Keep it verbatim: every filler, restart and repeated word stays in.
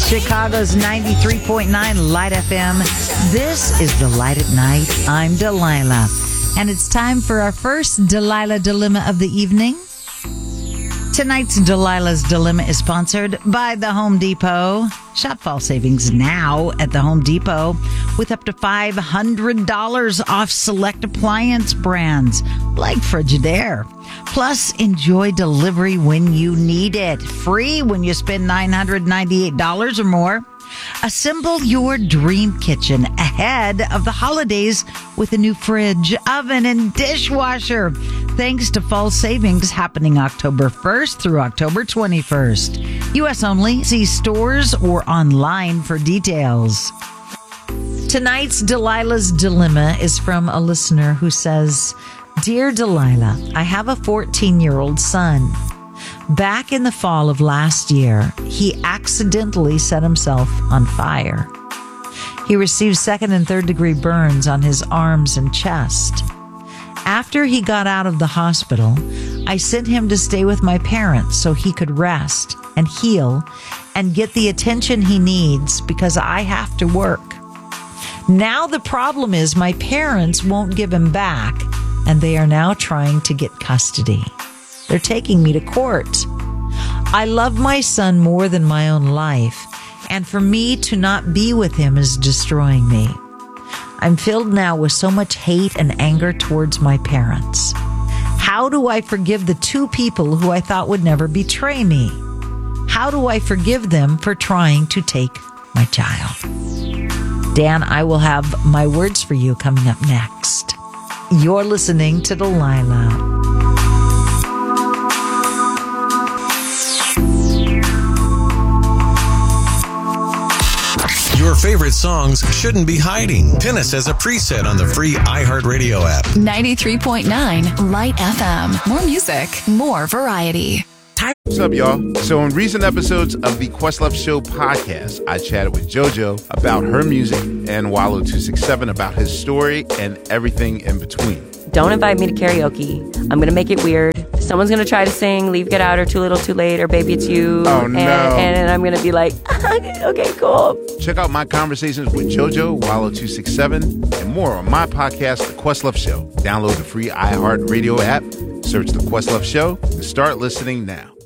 Chicago's ninety-three point nine Light F M. This is The Light at Night. I'm Delilah. And it's time for our first Delilah Dilemma of the evening. Tonight's Delilah's Dilemma is sponsored by the Home Depot. Shop fall savings now at the Home Depot with up to five hundred dollars off select appliance brands like Frigidaire. Plus, enjoy delivery when you need it. Free when you spend nine hundred ninety-eight dollars or more. Assemble your dream kitchen ahead of the holidays with a new fridge, oven, and dishwasher. Thanks to fall savings happening October first through October twenty-first. U S only. See stores or online for details. Tonight's Delilah's Dilemma is from a listener who says, Dear Delilah, I have a fourteen-year-old son. Back in the fall of last year, he accidentally set himself on fire. He received second and third degree burns on his arms and chest. After he got out of the hospital, I sent him to stay with my parents so he could rest and heal and get the attention he needs because I have to work. Now the problem is my parents won't give him back, and they are now trying to get custody. They're taking me to court. I love my son more than my own life, and for me to not be with him is destroying me. I'm filled now with so much hate and anger towards my parents. How do I forgive the two people who I thought would never betray me? How do I forgive them for trying to take my child? Dan, I will have my words for you coming up next. You're listening to Delilah. Your favorite songs shouldn't be hiding. Pin us as a preset on the free iHeartRadio app. ninety-three point nine Light F M. More music, more variety. What's up, y'all? So in recent episodes of the Questlove Show podcast, I chatted with JoJo about her music and Wallow two sixty-seven about his story and everything in between. Don't invite me to karaoke. I'm going to make it weird. Someone's going to try to sing Leave, Get Out, or Too Little, Too Late, or Baby It's You. Oh, no. And, and I'm going to be like, okay, cool. Check out my conversations with JoJo, Wallow two sixty-seven, and more on my podcast, The Questlove Show. Download the free iHeartRadio app, search The Questlove Show, and start listening now.